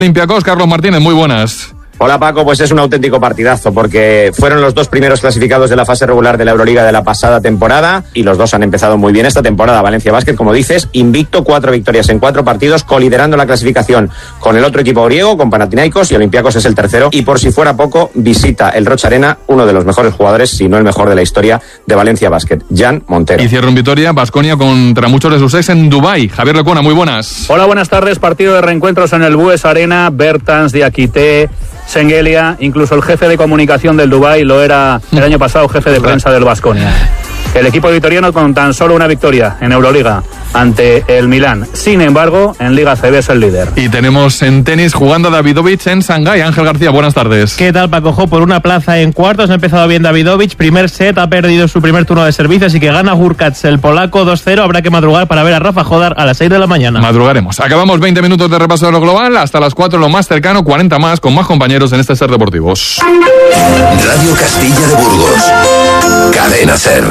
Olympiacos, Carlos Martínez, muy buenas. Hola Paco, pues es un auténtico partidazo porque fueron los dos primeros clasificados de la fase regular de la Euroliga de la pasada temporada y los dos han empezado muy bien esta temporada. Valencia Basket, como dices, invicto, 4 victorias en 4 partidos, coliderando la clasificación con el otro equipo griego, con Panathinaikos, y Olympiacos es el tercero. Y por si fuera poco, visita el Rocha Arena uno de los mejores jugadores, si no el mejor de la historia de Valencia Basket, Jan Montero. Y cierra en Vitoria, Baskonia contra muchos de sus ex en Dubái. Javier Lecuna, muy buenas. Hola, buenas tardes. Partido de reencuentros en el Bues Arena. Bertans, Diakité, Şengeli, incluso el jefe de comunicación del Dubái lo era el año pasado, jefe de prensa del Baskonia. El equipo vitoriano con tan solo una victoria en Euroliga ante el Milán. Sin embargo, en Liga CB es el líder. Y tenemos en tenis jugando a Davidovich en Shanghái. Ángel García, buenas tardes. ¿Qué tal, Paco? Por una plaza en cuartos. Ha empezado bien Davidovich. Primer set, ha perdido su primer turno de servicio, así que gana Hurkacz, el polaco, 2-0. Habrá que madrugar para ver a Rafa Jodar a las 6 de la mañana. Madrugaremos. Acabamos 20 minutos de repaso de lo global. Hasta las 4 lo más cercano, 40 más, con más compañeros en este Ser Deportivos. Radio Castilla de Burgos. Cadena Ser.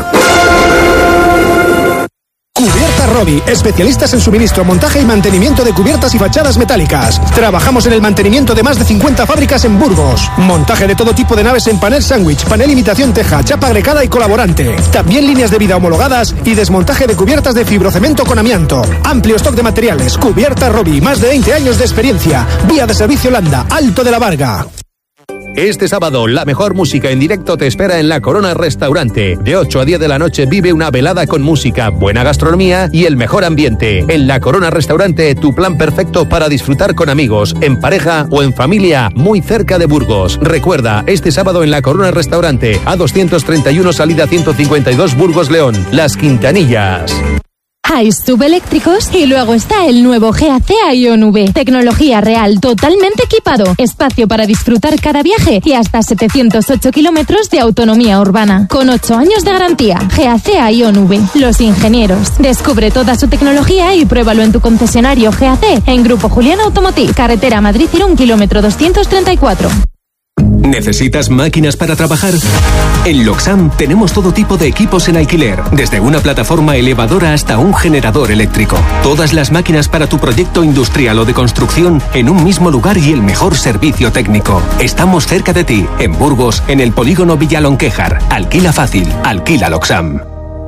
Cubierta Robi, especialistas en suministro, montaje y mantenimiento de cubiertas y fachadas metálicas. Trabajamos en el mantenimiento de más de 50 fábricas en Burgos. Montaje de todo tipo de naves en panel sándwich, panel imitación teja, chapa agregada y colaborante. También líneas de vida homologadas y desmontaje de cubiertas de fibrocemento con amianto. Amplio stock de materiales. Cubierta Robi, más de 20 años de experiencia. Vía de servicio Landa, Alto de la Varga. Este sábado, la mejor música en directo te espera en La Corona Restaurante. De 8 a 10 de la noche vive una velada con música, buena gastronomía y el mejor ambiente. En La Corona Restaurante, tu plan perfecto para disfrutar con amigos, en pareja o en familia, muy cerca de Burgos. Recuerda, este sábado en La Corona Restaurante, A231 salida 152 Burgos León, Las Quintanillas. Hay subeléctricos y luego está el nuevo GAC Ion V. Tecnología real, totalmente equipado. Espacio para disfrutar cada viaje y hasta 708 kilómetros de autonomía urbana. Con 8 años de garantía. GAC Ion V. Los ingenieros. Descubre toda su tecnología y pruébalo en tu concesionario GAC en Grupo Julián Automotive. Carretera Madrid-Irún, kilómetro 234. ¿Necesitas máquinas para trabajar? En Loxam tenemos todo tipo de equipos en alquiler, desde una plataforma elevadora hasta un generador eléctrico. Todas las máquinas para tu proyecto industrial o de construcción en un mismo lugar y el mejor servicio técnico. Estamos cerca de ti, en Burgos, en el polígono Villalonquejar. Alquila fácil, alquila Loxam.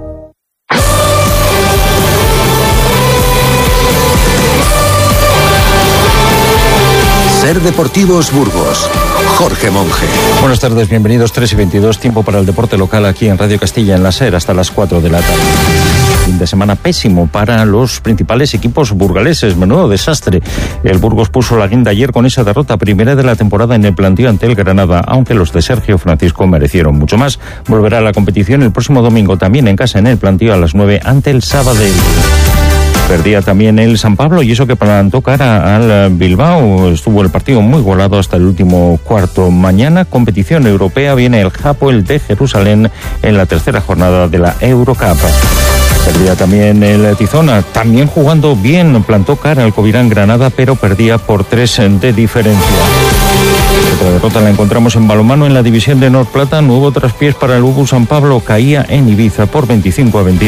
Ser Deportivos Burgos. Jorge Monge. Buenas tardes, bienvenidos. 3:22, tiempo para el deporte local aquí en Radio Castilla, en la SER, hasta las 4 de la tarde. Fin de semana pésimo para los principales equipos burgaleses. Menudo desastre. El Burgos puso la guinda ayer con esa derrota primera de la temporada en el plantío ante el Granada, aunque los de Sergio Francisco merecieron mucho más. Volverá a la competición el próximo domingo, también en casa en el plantío a las 9 ante el Sabadell. Perdía también el San Pablo y eso que plantó cara al Bilbao. Estuvo el partido muy igualado hasta el último cuarto. Mañana, competición europea, viene el Hapoel de Jerusalén en la tercera jornada de la Eurocup. Perdía también el Tizona, también jugando bien, plantó cara al Covirán Granada, pero perdía por 3 de diferencia. Otra derrota la encontramos en balonmano en la división de Nord Plata. Nuevo traspiés para el UBU San Pablo, caía en Ibiza por 25-23.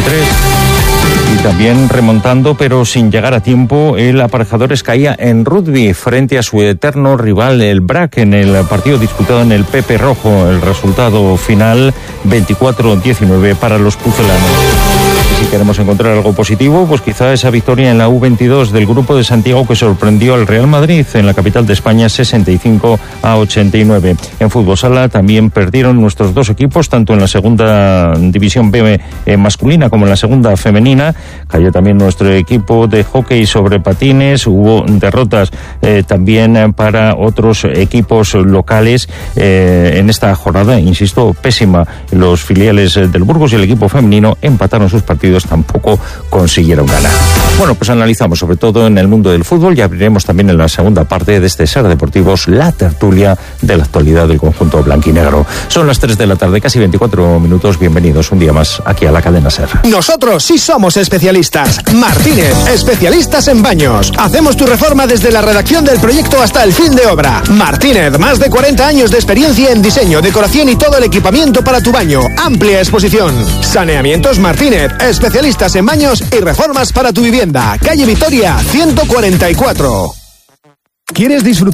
Y también remontando, pero sin llegar a tiempo, el Aparejadores caía en rugby frente a su eterno rival, el BRAC, en el partido disputado en el Pepe Rojo. El resultado final, 24-19 para los pucelanos. Y si queremos encontrar algo positivo, pues quizá esa victoria en la U22 del Grupo de Santiago que sorprendió al Real Madrid en la capital de España, 65-89. En fútbol sala también perdieron nuestros dos equipos, tanto en la segunda división B masculina como en la segunda femenina. Cayó también nuestro equipo de hockey sobre patines. Hubo derrotas también para otros equipos locales en esta jornada, insisto, pésima. Los filiales del Burgos y el equipo femenino empataron sus partidos, tampoco consiguieron ganar. Bueno, pues analizamos sobre todo en el mundo del fútbol y abriremos también en la segunda parte de este Ser Deportivos la tertulia de la actualidad del conjunto blanquinegro. Son las 3 de la tarde, casi 24 minutos. Bienvenidos un día más aquí a la cadena Ser. Nosotros sí somos especialistas. Martínez, especialistas en baños. Hacemos tu reforma desde la redacción del proyecto hasta el fin de obra. Martínez, más de 40 años de experiencia en diseño, decoración y todo el equipamiento para tu baño. Amplia exposición. Saneamientos Martínez, especialistas en baños y reformas para tu vivienda. Calle Vitoria, 144. ¿Quieres disfrutar